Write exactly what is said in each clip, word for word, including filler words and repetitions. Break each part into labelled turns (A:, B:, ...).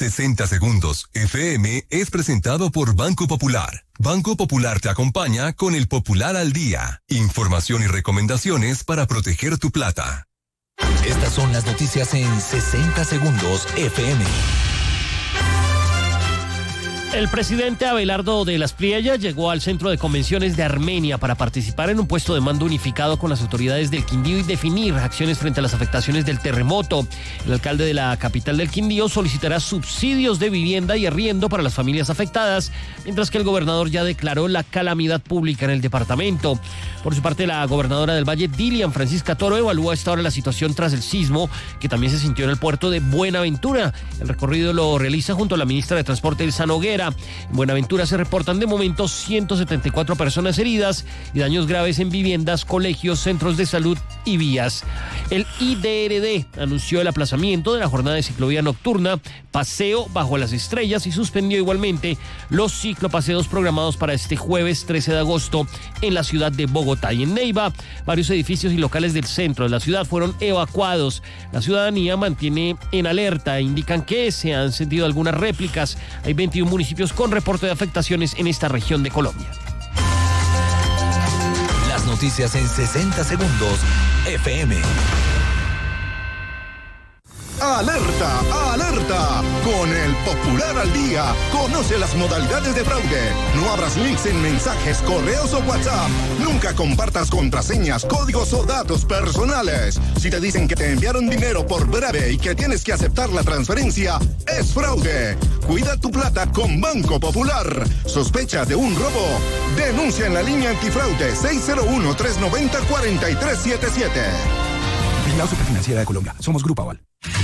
A: sesenta Segundos F M es presentado por Banco Popular. Banco Popular te acompaña con el Popular al Día. Información y recomendaciones para proteger tu plata.
B: Estas son las noticias en sesenta Segundos F M.
C: El presidente Abelardo de las Priella llegó al centro de convenciones de Armenia para participar en un puesto de mando unificado con las autoridades del Quindío y definir acciones frente a las afectaciones del terremoto. El alcalde de la capital del Quindío solicitará subsidios de vivienda y arriendo para las familias afectadas, mientras que el gobernador ya declaró la calamidad pública en el departamento. Por su parte, la gobernadora del Valle, Dilian Francisca Toro, evalúa a esta hora la situación tras el sismo que también se sintió en el puerto de Buenaventura. El recorrido lo realiza junto a la ministra de Transporte, Elsa Noguera. En Buenaventura se reportan de momento ciento setenta y cuatro personas heridas y daños graves en viviendas, colegios, centros de salud y vías. El I D R D anunció el aplazamiento de la jornada de ciclovía nocturna Paseo Bajo las Estrellas y suspendió igualmente los ciclopaseos programados para este jueves trece de agosto en la ciudad de Bogotá. Y en Neiva, varios edificios y locales del centro de la ciudad fueron evacuados. La ciudadanía mantiene en alerta e indican que se han sentido algunas réplicas. Hay veintiún municipios con reporte de afectaciones en esta región de Colombia.
B: Las noticias en sesenta Segundos F M.
D: ¡Alerta! ¡Alerta! Con el Popular al Día, conoce las modalidades de fraude. No abras links en mensajes, correos o WhatsApp. Nunca compartas contraseñas, códigos o datos personales. Si te dicen que te enviaron dinero por breve y que tienes que aceptar la transferencia, es fraude. Cuida tu plata con Banco Popular. ¿Sospechas de un robo? Denuncia en la línea antifraude seis cero uno, tres nueve cero, cuatro tres siete siete.
E: Vigilado Superfinanciera de Colombia. Somos Grupo Aval.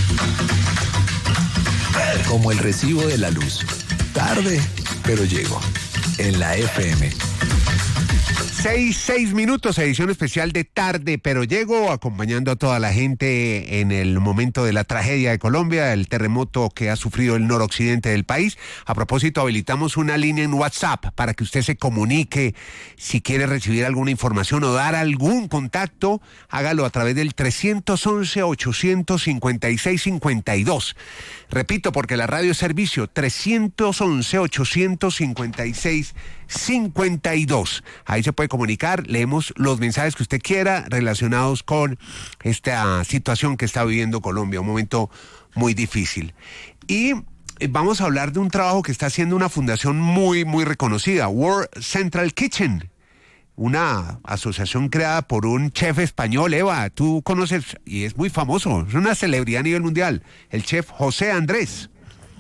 B: Como el recibo de la luz. Tarde, pero llego. En la F M.
F: Seis, seis minutos, edición especial de Tarde, pero llego acompañando a toda la gente en el momento de la tragedia de Colombia, el terremoto que ha sufrido el noroccidente del país. A propósito, habilitamos una línea en WhatsApp para que usted se comunique. Si quiere recibir alguna información o dar algún contacto, hágalo a través del tres once, ochocientos cincuenta y seis, cincuenta y dos. Repito, porque la radio es servicio, tres once, ochocientos cincuenta y seis, cincuenta y dos. Ahí se puede comunicar, leemos los mensajes que usted quiera relacionados con esta situación que está viviendo Colombia, un momento muy difícil. Y vamos a hablar de un trabajo que está haciendo una fundación muy, muy reconocida, World Central Kitchen, una asociación creada por un chef español. Eva, tú conoces, y es muy famoso, es una celebridad a nivel mundial, el chef José Andrés.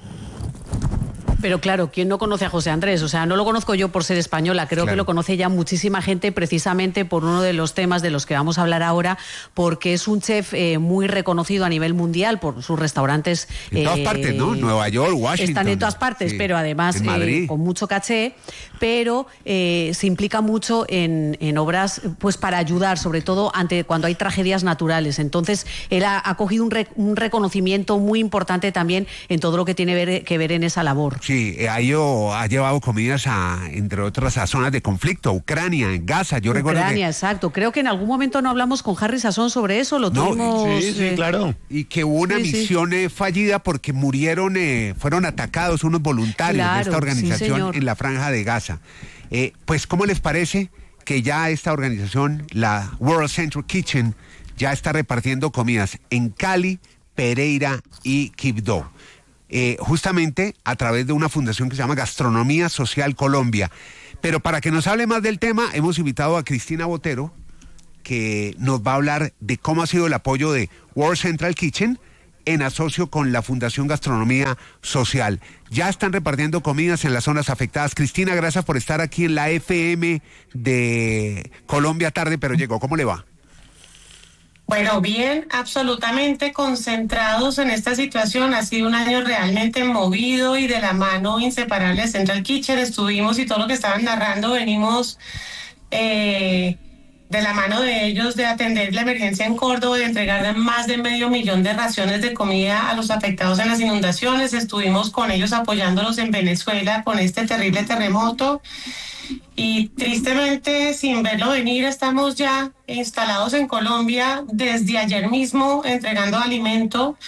G: Pero claro, ¿quién no conoce a José Andrés? O sea, no lo conozco yo por ser española, creo claro. que lo conoce ya muchísima gente precisamente por uno de los temas de los que vamos a hablar ahora, porque es un chef eh, muy reconocido a nivel mundial por sus restaurantes.
F: En eh, todas partes, ¿no? Nueva York, Washington.
G: Están en todas partes, sí. pero además eh, con mucho caché, pero eh, se implica mucho en, en obras pues para ayudar, sobre todo ante cuando hay tragedias naturales. Entonces, él ha, ha cogido un, re, un reconocimiento muy importante también en todo lo que tiene ver, que ver en esa labor.
F: Sí, ha, ido, ha llevado comidas a, entre otras, a zonas de conflicto, Ucrania, en Gaza. Yo recuerdo
G: Ucrania,
F: que...
G: exacto. Creo que en algún momento no hablamos con Harry Sazón sobre eso, lo
F: no,
G: tuvimos...
F: Sí, sí,
G: eh...
F: claro. Y que hubo una sí, misión sí. Eh, fallida porque murieron, eh, fueron atacados unos voluntarios claro, de esta organización sí, en la Franja de Gaza. Eh, pues, ¿cómo les parece que ya esta organización, la World Central Kitchen, ya está repartiendo comidas en Cali, Pereira y Quibdó? Eh, justamente a través de una fundación que se llama Gastronomía Social Colombia. Pero para que nos hable más del tema, hemos invitado a Cristina Botero, que nos va a hablar de cómo ha sido el apoyo de World Central Kitchen en asocio con la Fundación Gastronomía Social. Ya están repartiendo comidas en las zonas afectadas. Cristina, gracias por estar aquí en la F M de Colombia Tarde, pero llegó. ¿Cómo le va?
H: Bueno, bien, absolutamente concentrados en esta situación. Ha sido un año realmente movido y de la mano inseparable de Central Kitchen. Estuvimos y todo lo que estaban narrando, venimos eh, de la mano de ellos de atender la emergencia en Córdoba y de entregar más de medio millón de raciones de comida a los afectados en las inundaciones. Estuvimos con ellos apoyándolos en Venezuela con este terrible terremoto. Y tristemente, sin verlo venir, estamos ya instalados en Colombia desde ayer mismo entregando alimento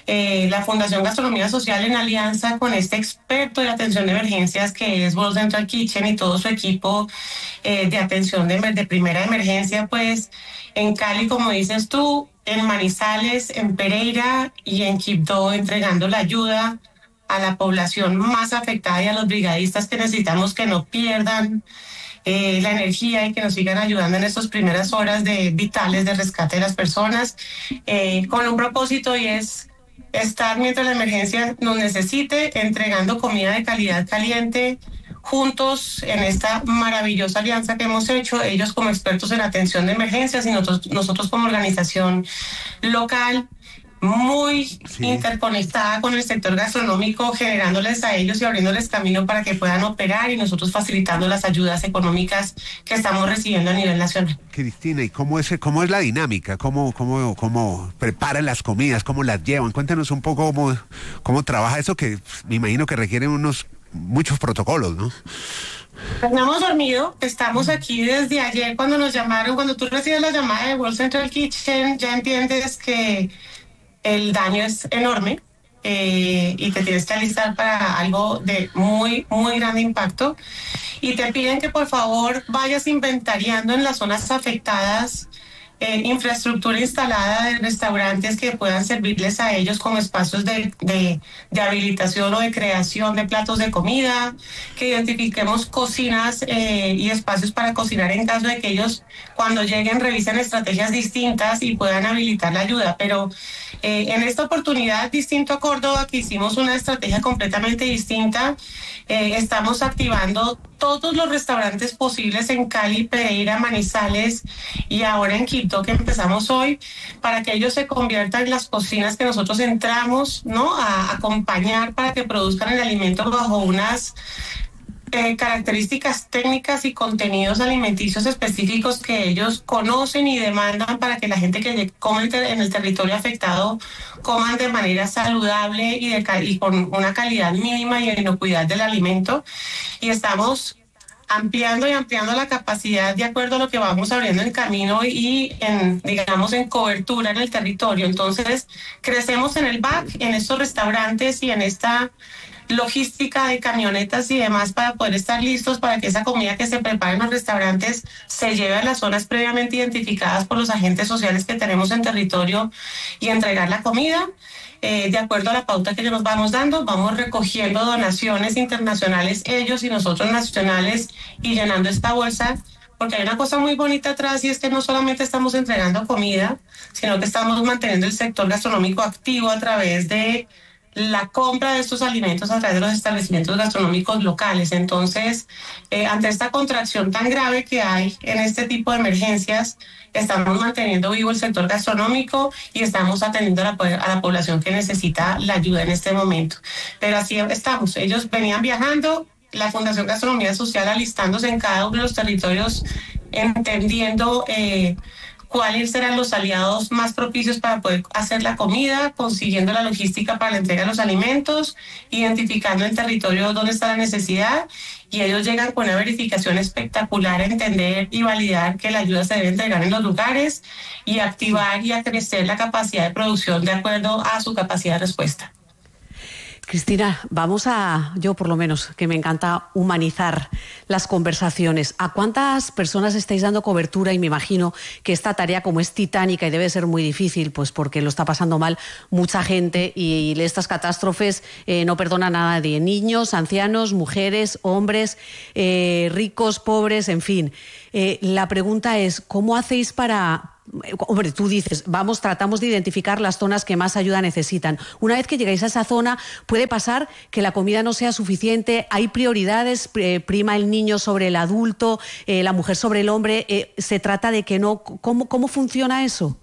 H: eh, la Fundación Gastronomía Social, en alianza con este experto de atención de emergencias que es World Central Kitchen y todo su equipo eh, de atención de, de primera emergencia, pues en Cali, como dices tú, en Manizales, en Pereira y en Quibdó, entregando la ayuda a la población más afectada y a los brigadistas que necesitamos que no pierdan eh, la energía y que nos sigan ayudando en estas primeras horas de vitales de rescate de las personas, eh, con un propósito, y es estar mientras la emergencia nos necesite, entregando comida de calidad caliente, juntos en esta maravillosa alianza que hemos hecho, ellos como expertos en atención de emergencias y nosotros, nosotros como organización local, muy sí. interconectada con el sector gastronómico, generándoles a ellos y abriéndoles camino para que puedan operar, y nosotros facilitando las ayudas económicas que estamos recibiendo a nivel nacional.
F: Cristina, ¿y cómo es, cómo es la dinámica? ¿Cómo, cómo, cómo preparan las comidas? ¿Cómo las llevan? Cuéntanos un poco cómo, cómo trabaja eso, que me imagino que requieren unos muchos protocolos, ¿no?
H: Pues no hemos dormido, estamos aquí desde ayer cuando nos llamaron. Cuando tú recibes la llamada de World Central Kitchen, ya entiendes que el daño es enorme eh, y te tienes que alistar para algo de muy, muy grande impacto. Y te piden que por favor vayas inventariando en las zonas afectadas eh, infraestructura instalada de restaurantes que puedan servirles a ellos como espacios de, de, de habilitación o de creación de platos de comida, que identifiquemos cocinas eh, y espacios para cocinar en caso de que ellos cuando lleguen revisen estrategias distintas y puedan habilitar la ayuda. Pero eh, en esta oportunidad, distinto a Córdoba, que hicimos una estrategia completamente distinta, eh, estamos activando todos los restaurantes posibles en Cali, Pereira, Manizales y ahora en Quibdó, que empezamos hoy, para que ellos se conviertan en las cocinas que nosotros entramos, ¿no?, a acompañar para que produzcan el alimento bajo unas Eh, características técnicas y contenidos alimenticios específicos que ellos conocen y demandan para que la gente que come en el territorio afectado coman de manera saludable y, de, y con una calidad mínima y inocuidad del alimento. Y estamos ampliando y ampliando la capacidad de acuerdo a lo que vamos abriendo en camino y en, digamos, en cobertura en el territorio. Entonces, crecemos en el B A C, en estos restaurantes y en esta logística de camionetas y demás para poder estar listos para que esa comida que se prepara en los restaurantes se lleve a las zonas previamente identificadas por los agentes sociales que tenemos en territorio y entregar la comida. Eh, de acuerdo a la pauta que nos vamos dando, vamos recogiendo donaciones internacionales ellos y nosotros nacionales y llenando esta bolsa, porque hay una cosa muy bonita atrás, y es que no solamente estamos entregando comida, sino que estamos manteniendo el sector gastronómico activo a través de la compra de estos alimentos a través de los establecimientos gastronómicos locales. Entonces, eh, ante esta contracción tan grave que hay en este tipo de emergencias, estamos manteniendo vivo el sector gastronómico y estamos atendiendo a la, a la población que necesita la ayuda en este momento. Pero así estamos. Ellos venían viajando, la Fundación Gastronomía Social alistándose en cada uno de los territorios, entendiendo eh, cuáles serán los aliados más propicios para poder hacer la comida, consiguiendo la logística para la entrega de los alimentos, identificando en territorio dónde está la necesidad, y ellos llegan con una verificación espectacular a entender y validar que la ayuda se debe entregar en los lugares y activar y acrecer la capacidad de producción de acuerdo a su capacidad de respuesta.
G: Cristina, vamos a, yo por lo menos, que me encanta humanizar las conversaciones. ¿A cuántas personas estáis dando cobertura? Y me imagino que esta tarea, como es titánica y debe ser muy difícil, pues porque lo está pasando mal mucha gente y, y estas catástrofes eh, no perdonan a nadie. Niños, ancianos, mujeres, hombres, eh, ricos, pobres, en fin. Eh, la pregunta es, ¿cómo hacéis para...? Hombre, tú dices, vamos, tratamos de identificar las zonas que más ayuda necesitan. Una vez que llegáis a esa zona, puede pasar que la comida no sea suficiente, hay prioridades, eh, prima el niño sobre el adulto, eh, la mujer sobre el hombre, eh, se trata de que no... ¿Cómo, cómo funciona eso?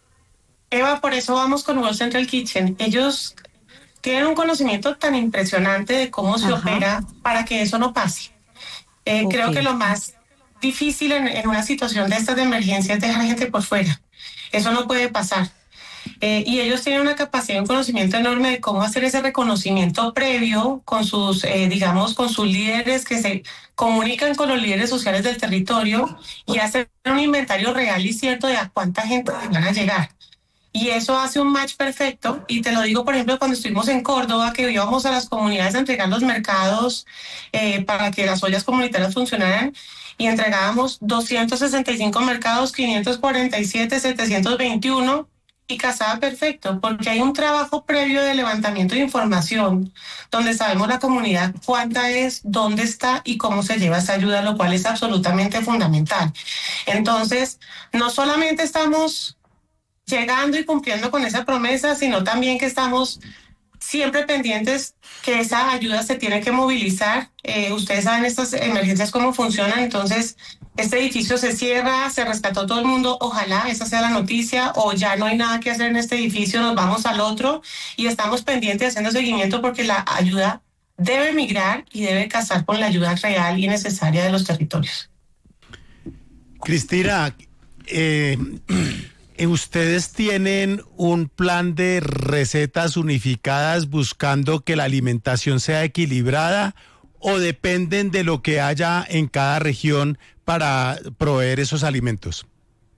H: Eva, por eso vamos con World Central Kitchen. Ellos tienen un conocimiento tan impresionante de cómo se Ajá. opera para que eso no pase. Eh, okay. Creo que lo más difícil en, en una situación de estas de emergencia es dejar gente por fuera. Eso no puede pasar. Eh, y ellos tienen una capacidad y un conocimiento enorme de cómo hacer ese reconocimiento previo con sus, eh, digamos, con sus líderes que se comunican con los líderes sociales del territorio y hacer un inventario real y cierto de a cuánta gente van a llegar. Y eso hace un match perfecto, y te lo digo, por ejemplo, cuando estuvimos en Córdoba, que íbamos a las comunidades a entregar los mercados eh, para que las ollas comunitarias funcionaran, y entregábamos doscientos sesenta y cinco mercados, quinientos cuarenta y siete, setecientos veintiuno, y casaba perfecto, porque hay un trabajo previo de levantamiento de información, donde sabemos la comunidad cuánta es, dónde está y cómo se lleva esa ayuda, lo cual es absolutamente fundamental. Entonces, no solamente estamos llegando y cumpliendo con esa promesa, sino también que estamos siempre pendientes que esa ayuda se tiene que movilizar. Eh, ustedes saben estas emergencias cómo funcionan, entonces este edificio se cierra, se rescató todo el mundo, ojalá esa sea la noticia, o ya no hay nada que hacer en este edificio, nos vamos al otro, y estamos pendientes haciendo seguimiento porque la ayuda debe migrar y debe casar con la ayuda real y necesaria de los territorios.
I: Cristina, eh... ¿ustedes tienen un plan de recetas unificadas buscando que la alimentación sea equilibrada o dependen de lo que haya en cada región para proveer esos alimentos?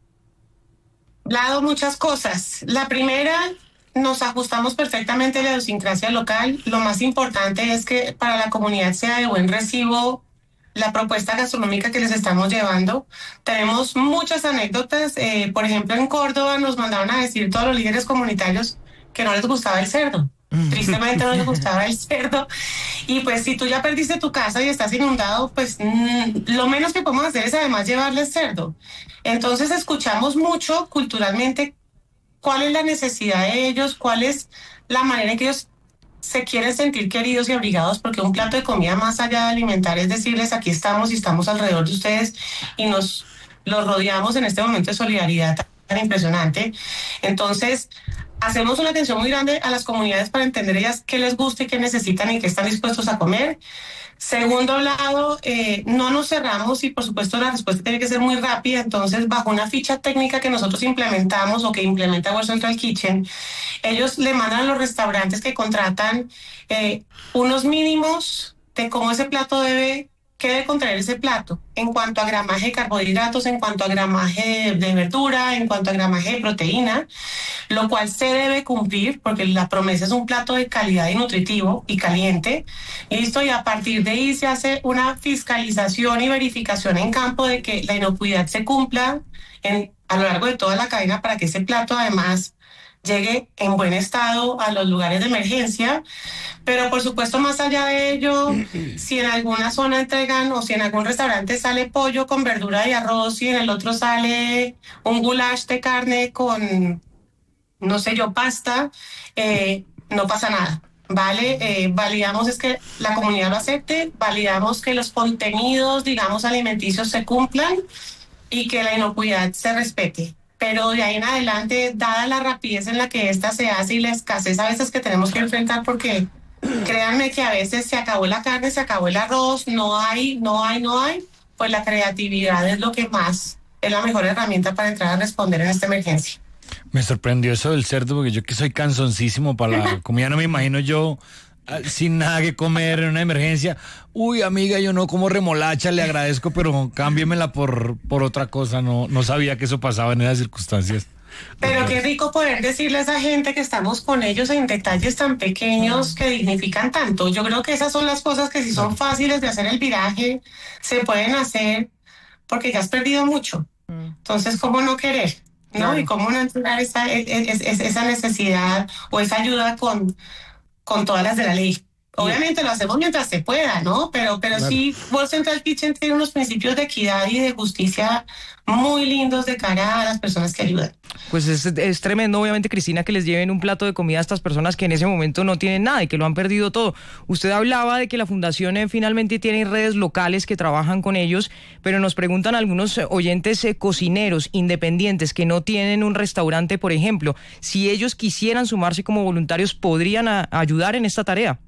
H: Lado, muchas cosas. La primera, nos ajustamos perfectamente a la idiosincrasia local. Lo más importante es que para la comunidad sea de buen recibo la propuesta gastronómica que les estamos llevando. Tenemos muchas anécdotas. Eh, por ejemplo, en Córdoba nos mandaron a decir todos los líderes comunitarios que no les gustaba el cerdo. Tristemente no les gustaba el cerdo. Y pues si tú ya perdiste tu casa y estás inundado, pues mmm, lo menos que podemos hacer es además llevarles cerdo. Entonces escuchamos mucho culturalmente cuál es la necesidad de ellos, cuál es la manera en que ellos se quieren sentir queridos y abrigados, porque un plato de comida más allá de alimentar es decirles aquí estamos y estamos alrededor de ustedes y nos los rodeamos en este momento de solidaridad tan impresionante. Entonces hacemos una atención muy grande a las comunidades para entender ellas qué les gusta y qué necesitan y qué están dispuestos a comer. Segundo lado, eh, no nos cerramos y por supuesto la respuesta tiene que ser muy rápida. Entonces, bajo una ficha técnica que nosotros implementamos o que implementa World Central Kitchen, ellos le mandan a los restaurantes que contratan eh, unos mínimos de cómo ese plato debe, qué debe contener ese plato, en cuanto a gramaje de carbohidratos, en cuanto a gramaje de, de verdura, en cuanto a gramaje de proteína, lo cual se debe cumplir porque la promesa es un plato de calidad y nutritivo y caliente. Listo, y a partir de ahí se hace una fiscalización y verificación en campo de que la inocuidad se cumpla en, a lo largo de toda la cadena para que ese plato además llegue en buen estado a los lugares de emergencia. Pero por supuesto, más allá de ello, si en alguna zona entregan o si en algún restaurante sale pollo con verdura y arroz y en el otro sale un goulash de carne con, no sé yo, pasta, eh, no pasa nada, ¿vale? Eh, validamos es que la comunidad lo acepte, validamos que los contenidos, digamos, alimenticios se cumplan y que la inocuidad se respete. Pero de ahí en adelante, dada la rapidez en la que esta se hace y la escasez a veces que tenemos que enfrentar, porque créanme que a veces se acabó la carne, se acabó el arroz, no hay, no hay, no hay, pues la creatividad es lo que más, es la mejor herramienta para entrar a responder en esta emergencia.
J: Me sorprendió eso del cerdo, porque yo que soy cansoncísimo para la comida, no me imagino yo sin nada que comer en una emergencia. Uy, amiga, yo no como remolacha, le agradezco, pero cámbiemela por, por otra cosa. No, no sabía que eso pasaba en esas circunstancias.
H: Pero qué rico poder decirle a esa gente que estamos con ellos en detalles tan pequeños que dignifican tanto. Yo creo que esas son las cosas que si son fáciles de hacer el viraje, se pueden hacer porque ya has perdido mucho. Entonces, ¿cómo no querer? ¿No? Claro. Y cómo no entregar esa, esa, esa necesidad o esa ayuda con... con todas las de la ley. Obviamente lo hacemos mientras se pueda, ¿no? Pero, pero claro. Sí, World Central Kitchen tiene unos principios de equidad y de justicia muy lindos de cara a las personas que ayudan.
K: Pues es, es tremendo, obviamente, Cristina, que les lleven un plato de comida a estas personas que en ese momento no tienen nada y que lo han perdido todo. Usted hablaba de que la fundación eh, finalmente tiene redes locales que trabajan con ellos, pero nos preguntan algunos oyentes eh, cocineros independientes que no tienen un restaurante, por ejemplo, si ellos quisieran sumarse como voluntarios, ¿podrían a, ayudar en esta tarea?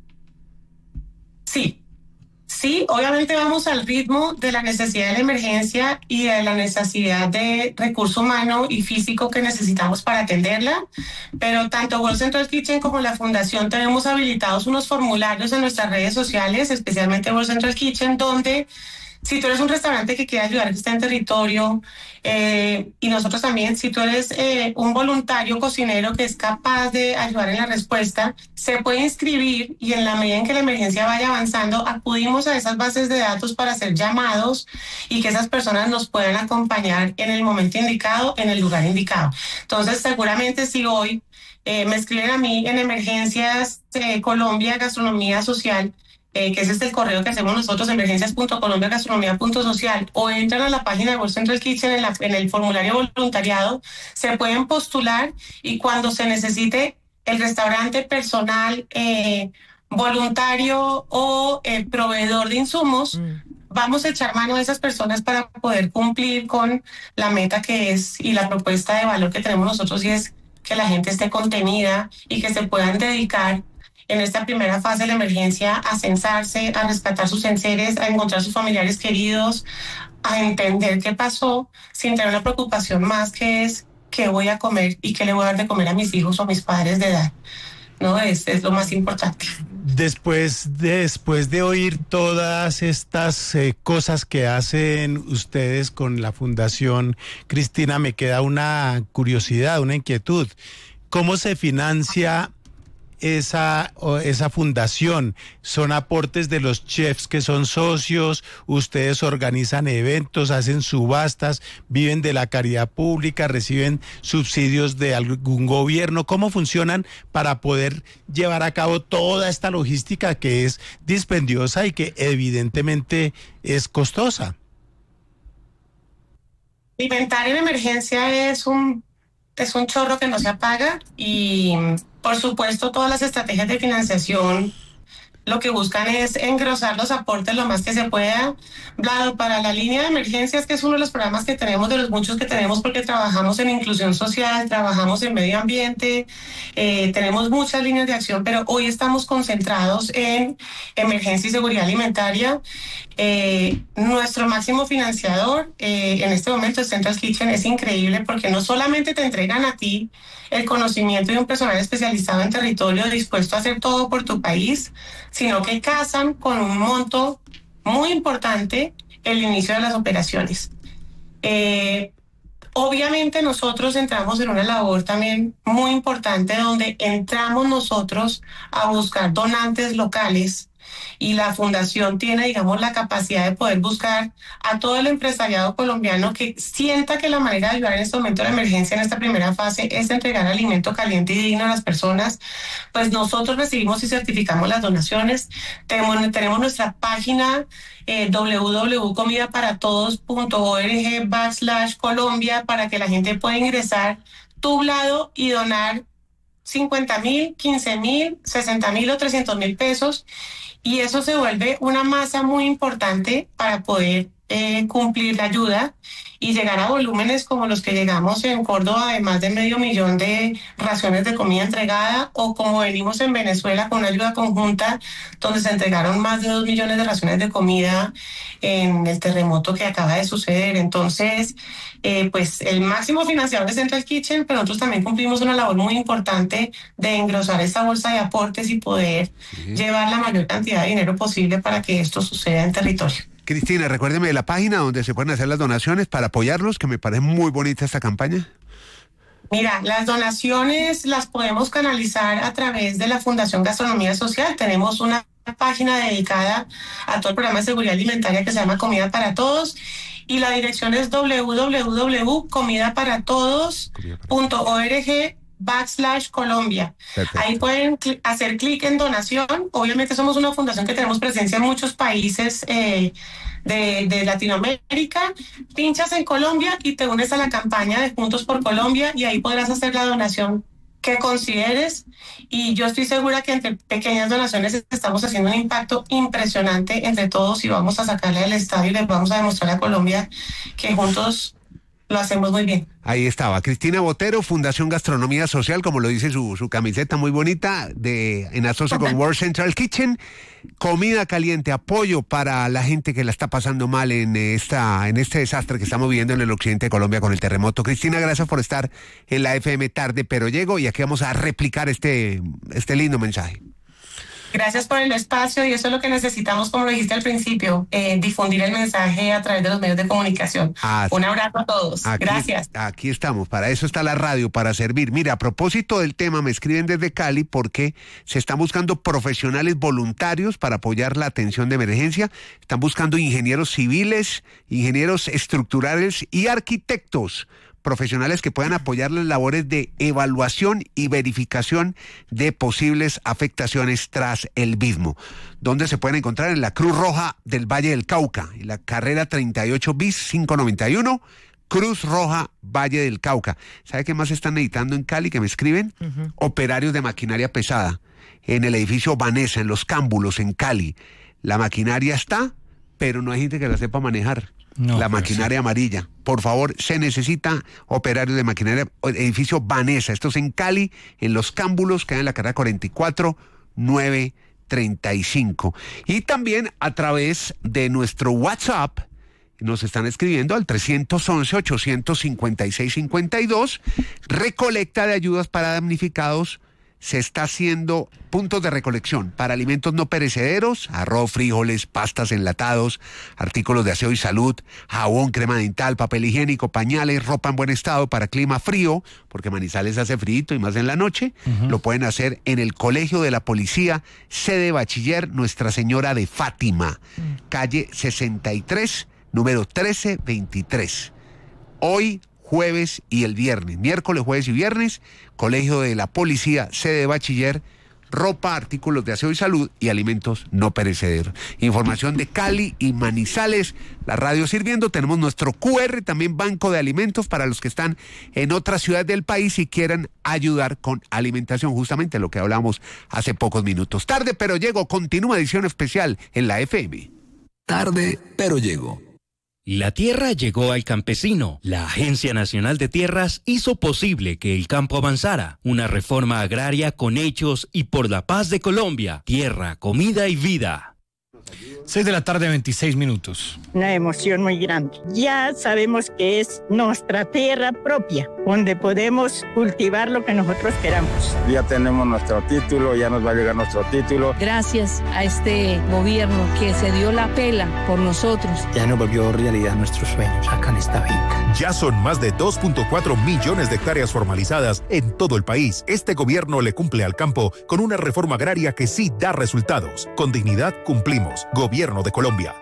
H: Sí, sí, obviamente vamos al ritmo de la necesidad de la emergencia y de la necesidad de recurso humano y físico que necesitamos para atenderla, pero tanto World Central Kitchen como la Fundación tenemos habilitados unos formularios en nuestras redes sociales, especialmente World Central Kitchen, donde Si tú eres un restaurante que quiere ayudar, que está en territorio, eh, y nosotros también, si tú eres eh, un voluntario cocinero que es capaz de ayudar en la respuesta, se puede inscribir y en la medida en que la emergencia vaya avanzando, acudimos a esas bases de datos para hacer llamados y que esas personas nos puedan acompañar en el momento indicado, en el lugar indicado. Entonces, seguramente si hoy eh, me escriben a mí en Emergencias eh, Colombia Gastronomía Social, Eh, que ese es el correo que hacemos nosotros, emergencias punto colombia gastronomía punto social, o entran a la página de World Central Kitchen en, la, en el formulario voluntariado, se pueden postular y cuando se necesite el restaurante, personal, eh, voluntario o eh, proveedor de insumos, mm. vamos a echar mano a esas personas para poder cumplir con la meta que es y la propuesta de valor que tenemos nosotros, y es que la gente esté contenida y que se puedan dedicar en esta primera fase de la emergencia a censarse, a rescatar sus enseres, a encontrar sus familiares queridos, a entender qué pasó, sin tener una preocupación más que es qué voy a comer y qué le voy a dar de comer a mis hijos o a mis padres de edad. ¿No? Es, es lo más importante.
I: Después de, después de oír todas estas eh, cosas que hacen ustedes con la Fundación, Cristina, me queda una curiosidad, una inquietud. ¿Cómo se financia esa, esa fundación? ¿Son aportes de los chefs que son socios? ¿Ustedes organizan eventos, hacen subastas, viven de la caridad pública, reciben subsidios de algún gobierno? ¿Cómo funcionan para poder llevar a cabo toda esta logística que es dispendiosa y que evidentemente es costosa?
H: Alimentar en emergencia es un, es un chorro que no se apaga, y por supuesto todas las estrategias de financiación lo que buscan es engrosar los aportes lo más que se pueda. Vlado, para la línea de emergencias, que es uno de los programas que tenemos, de los muchos que tenemos, porque trabajamos en inclusión social, trabajamos en medio ambiente, eh, tenemos muchas líneas de acción, pero hoy estamos concentrados en emergencia y seguridad alimentaria. Eh, nuestro máximo financiador eh, en este momento es Central Kitchen. Es increíble porque no solamente te entregan a ti el conocimiento de un personal especializado en territorio dispuesto a hacer todo por tu país, sino que casan con un monto muy importante el inicio de las operaciones. Eh, obviamente nosotros entramos en una labor también muy importante donde entramos nosotros a buscar donantes locales, y la fundación tiene, digamos, la capacidad de poder buscar a todo el empresariado colombiano que sienta que la manera de ayudar en este momento de la emergencia, en esta primera fase, es entregar alimento caliente y digno a las personas. Pues nosotros recibimos y certificamos las donaciones. Tenemos, tenemos nuestra página eh, w w w punto comida para todos punto org backslash Colombia para que la gente pueda ingresar tublado y donar cincuenta mil, quince mil, sesenta mil o trescientos mil pesos. Y eso se vuelve una masa muy importante para poder eh, cumplir la ayuda y llegar a volúmenes como los que llegamos en Córdoba, de más de medio millón de raciones de comida entregada, o como venimos en Venezuela con una ayuda conjunta donde se entregaron más de dos millones de raciones de comida en el terremoto que acaba de suceder. Entonces, eh, pues el máximo financiador es Central Kitchen, pero nosotros también cumplimos una labor muy importante de engrosar esta bolsa de aportes y poder sí. llevar la mayor cantidad de dinero posible para que esto suceda en territorio.
F: Cristina, recuérdeme la página donde se pueden hacer las donaciones para apoyarlos, que me parece muy bonita esta campaña.
H: Mira, las donaciones las podemos canalizar a través de la Fundación Gastronomía Social. Tenemos una página dedicada a todo el programa de seguridad alimentaria que se llama Comida para Todos, y la dirección es w w w punto comida para todos punto org backslash Colombia. Perfecto. Ahí pueden cl- hacer clic en donación. Obviamente somos una fundación que tenemos presencia en muchos países eh, de, de Latinoamérica. Pinchas en Colombia y te unes a la campaña de Juntos por Colombia, y ahí podrás hacer la donación que consideres, y yo estoy segura que entre pequeñas donaciones estamos haciendo un impacto impresionante entre todos, y vamos a sacarle del estadio y les vamos a demostrar a Colombia que juntos lo hacemos muy bien.
F: Ahí estaba Cristina Botero, Fundación Gastronomía Social, como lo dice su, su camiseta muy bonita, de en asocio con World Central Kitchen. Comida caliente, apoyo para la gente que la está pasando mal en esta en este desastre que estamos viviendo en el occidente de Colombia con el terremoto. Cristina, gracias por estar en la F M Tarde Pero Llego, y aquí vamos a replicar este, este lindo mensaje.
H: gracias por el espacio y eso es lo que necesitamos, como lo dijiste al principio, eh, difundir el mensaje a través de los medios de comunicación. Ah, Un abrazo a todos.
F: Aquí,
H: gracias.
F: Aquí estamos, para eso está la radio, para servir. Mira, a propósito del tema, me escriben desde Cali porque se están buscando profesionales voluntarios para apoyar la atención de emergencia. Están buscando ingenieros civiles, ingenieros estructurales y arquitectos, profesionales que puedan apoyar las labores de evaluación y verificación de posibles afectaciones tras el mismo, donde se pueden encontrar en la Cruz Roja del Valle del Cauca, en la carrera treinta y ocho bis quinientos noventa y uno, Cruz Roja Valle del Cauca. ¿Sabe qué más están necesitando en Cali que me escriben? Uh-huh. Operarios de maquinaria pesada, en el edificio Vanessa, en Los Cámbulos, en Cali. La maquinaria está, pero no hay gente que la sepa manejar. No, la maquinaria sí. amarilla. Por favor, se necesita operarios de maquinaria. Edificio Vanessa, esto es en Cali, en Los Cámbulos, queda en la carrera cuarenta y cuatro, novecientos treinta y cinco. Y también a través de nuestro WhatsApp, nos están escribiendo al tres once, ochocientos cincuenta y seis cincuenta y dos, recolecta de ayudas para damnificados. Se está haciendo puntos de recolección para alimentos no perecederos, arroz, frijoles, pastas, enlatados, artículos de aseo y salud, jabón, crema dental, papel higiénico, pañales, ropa en buen estado para clima frío, porque Manizales hace frío y más en la noche. Uh-huh. Lo pueden hacer en el Colegio de la Policía, sede Bachiller Nuestra Señora de Fátima, uh-huh. calle sesenta y tres, número trece veintitrés. Hoy, jueves y el viernes, miércoles, jueves y viernes, Colegio de la Policía, sede de Bachiller, ropa, artículos de aseo y salud y alimentos no perecederos. Información de Cali y Manizales, la radio sirviendo. Tenemos nuestro Q R, también banco de alimentos para los que están en otras ciudades del país y quieran ayudar con alimentación, justamente lo que hablamos hace pocos minutos. Tarde pero llego, continúa edición especial en la F M.
B: Tarde pero llego.
L: La tierra llegó al campesino. La Agencia Nacional de Tierras hizo posible que el campo avanzara. Una reforma agraria con hechos y por la paz de Colombia. Tierra, comida y vida.
J: seis de la tarde, veintiséis minutos.
M: Una emoción muy grande. Ya sabemos que es nuestra tierra propia, donde podemos cultivar lo que nosotros queramos.
N: Ya tenemos nuestro título, ya nos va a llegar nuestro título.
O: Gracias a este gobierno que se dio la pela por nosotros.
P: Ya nos volvió realidad nuestros sueños acá en esta finca.
Q: Ya son más de dos punto cuatro millones de hectáreas formalizadas en todo el país. Este gobierno le cumple al campo con una reforma agraria que sí da resultados. Con dignidad cumplimos. Gobierno de Colombia.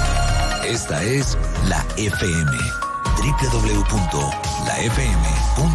B: Esta es la F M. doble u doble u doble u punto la f m punto